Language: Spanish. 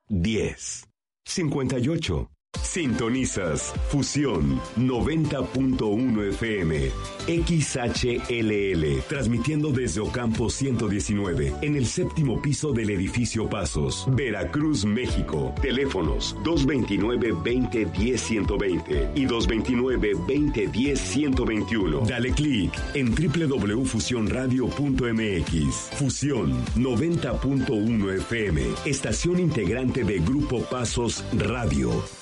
10, 58. Sintonizas Fusión 90.1 FM, XHLL, transmitiendo desde Ocampo 119, en el séptimo piso del edificio Pasos, Veracruz, México. Teléfonos 229-2010-120 y 229-2010-121. Dale clic en www.fusionradio.mx. Fusión 90.1 FM, estación integrante de Grupo Pasos Radio.